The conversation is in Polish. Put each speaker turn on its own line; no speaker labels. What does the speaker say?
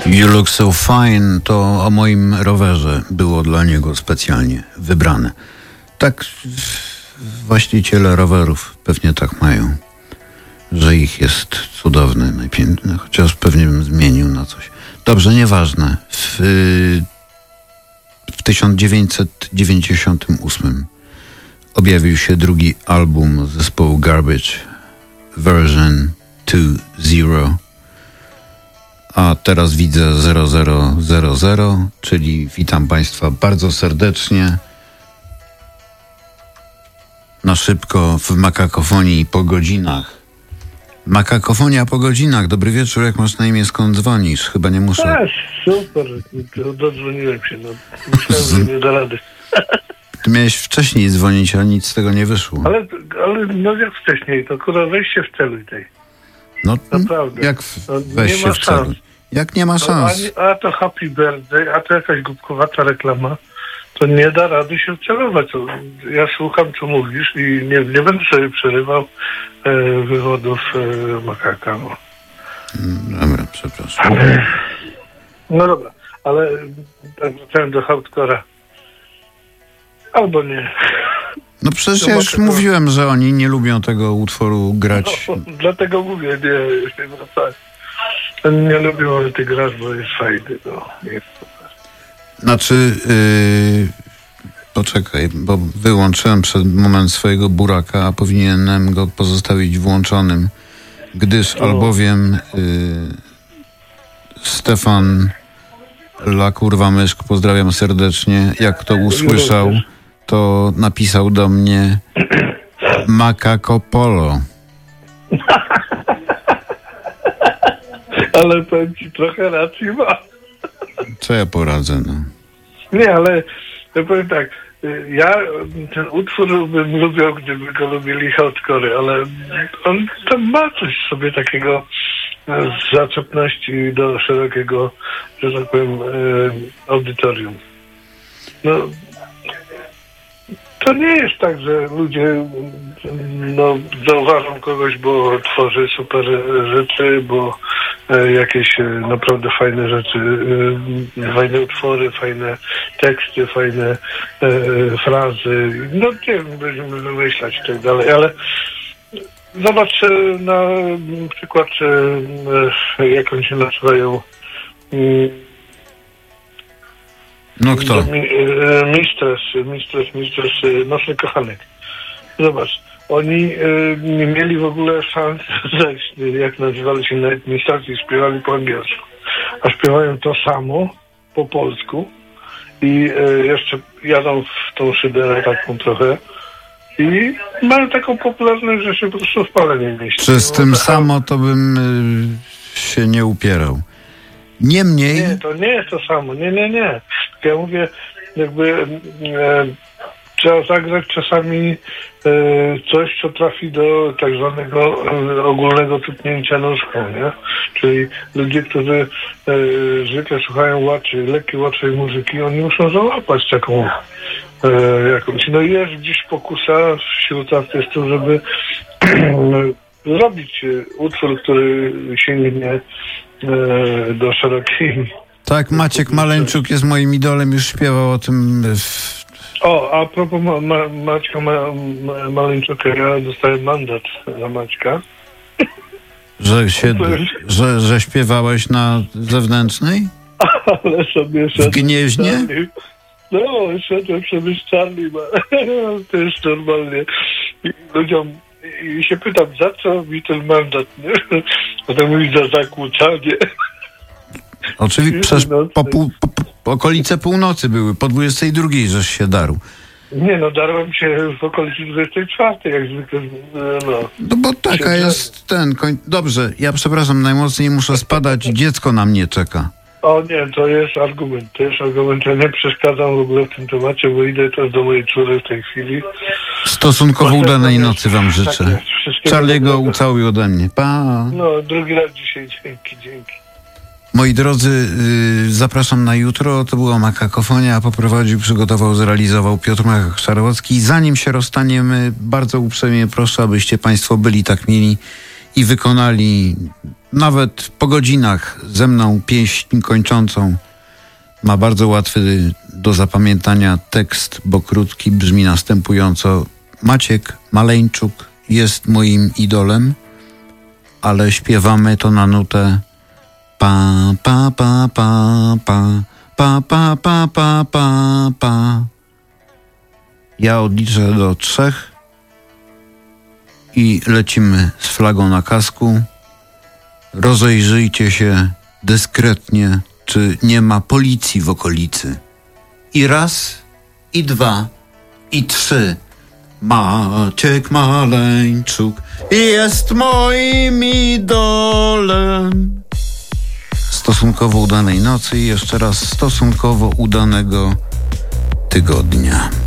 You Look So Fine to o moim rowerze było dla niego specjalnie wybrane. Tak właściciele rowerów pewnie tak mają, że ich jest cudowny, najpiękny, chociaż pewnie bym zmienił na coś. Dobrze, nieważne. W 1998 objawił się drugi album zespołu Garbage, Version 2.0. A teraz widzę 0000, czyli witam Państwa bardzo serdecznie. Na szybko w Makakofonii po godzinach. Makakofonia po godzinach. Dobry wieczór, jak masz na imię, skąd dzwonisz? Chyba nie muszę.
Super, dodzwoniłem się. Myślałem, że nie da rady.
Ty miałeś wcześniej dzwonić, a nic z tego nie wyszło.
Ale no jak wcześniej, to kurwa weź się w celuj tej.
No
naprawdę.
Jak weź się w celu? Jak nie ma szans?
A to Happy Birthday, a to jakaś głupkowata reklama. To nie da rady się wcelować. Ja słucham, co mówisz i nie będę sobie przerywał wywodów Makaka. No.
Dobra, przepraszam.
No dobra, ale wracałem do hardcora. Albo nie.
No przecież ja już mówiłem, że oni nie lubią tego utworu grać.
No, dlatego mówię, nie wracałem. Nie lubią, ale ty grasz, bo jest fajny. No, jest super.
Znaczy, poczekaj, bo wyłączyłem przed moment swojego buraka, a powinienem go pozostawić włączonym, gdyż albowiem Stefan La Kurwa Myszk, pozdrawiam serdecznie, jak to usłyszał, to napisał do mnie Makako Polo.
Ale powiem ci, trochę racji ma.
Co ja poradzę, no.
Nie, ale ja powiem tak, ja ten utwór bym lubił, gdyby go lubili hardcore, ale on tam ma coś sobie takiego z zaczepności do szerokiego, że tak powiem, audytorium. No, to nie jest tak, że ludzie zauważą kogoś, bo tworzy super rzeczy, bo jakieś naprawdę fajne rzeczy, fajne utwory, fajne teksty, fajne frazy. No nie wiem, będziemy wymyślać i tak dalej, ale zobacz na przykład, jak oni się nazywają.
No kto?
Mistrz, Nocny Kochanek. Zobacz, oni nie mieli w ogóle szans zejść, jak nazywali się na administracji, śpiewali po angielsku. A śpiewają to samo po polsku i jeszcze jadą w tą szyderę taką trochę i mają taką popularność, że się po prostu w pale nie mieści.
Czy z tym samo to bym się nie upierał. Niemniej...
Nie, to nie jest to samo. Nie. Ja mówię, jakby trzeba zagrać czasami coś, co trafi do tak zwanego ogólnego tutnięcia nóżką, nie? Czyli ludzie, którzy zwykle słuchają lekkiej, łatwej muzyki, oni muszą załapać taką jakąś. No i jest gdzieś pokusa wśród artystów, żeby zrobić utwór, który sięgnie do szerokiej...
Tak, Maciek Maleńczuk jest moim idolem, już śpiewał o tym.
A propos Maćka Maleńczuka, ja dostałem mandat za Maćka.
Że śpiewałeś na zewnętrznej?
Ale sobie szedłem.
W Gnieźnie?
No, szedłem sobie z Charlie, to jest normalnie. I ludziom i się pytam, za co mi ten mandat, nie? Potem mówi, za zakłócanie.
Oczywiście, przecież po okolice północy były, po 22, żeś się darł.
Nie, darłem się w okolicy 24, jak zwykle.
No bo taka jest Dobrze, ja przepraszam, najmocniej muszę spadać, dziecko na mnie czeka.
O nie, to jest argument. Ja nie przeszkadzam w ogóle w tym temacie, bo idę też do mojej córy w tej chwili.
Stosunkowo udanej nocy wam życzę.
Tak
Charliego ucałuj ode mnie. Pa.
No, drugi raz dzisiaj. Dzięki.
Moi drodzy, zapraszam na jutro. To była Makakofonia, poprowadził, przygotował, zrealizował Piotr Makak-Szarłocki. Zanim się rozstaniemy, bardzo uprzejmie proszę, abyście Państwo byli tak mili i wykonali nawet po godzinach ze mną pieśń kończącą. Ma bardzo łatwy do zapamiętania tekst, bo krótki, brzmi następująco. Maciek Maleńczuk jest moim idolem, ale śpiewamy to na nutę pa pa pa pa pa pa pa pa pa pa pa. Ja odliczę do 3 i lecimy z flagą na kasku. Rozejrzyjcie się dyskretnie, czy nie ma policji w okolicy. I 1, i 2, i 3. Maciek Maleńczuk jest moim idolem. Stosunkowo udanej nocy i jeszcze raz stosunkowo udanego tygodnia.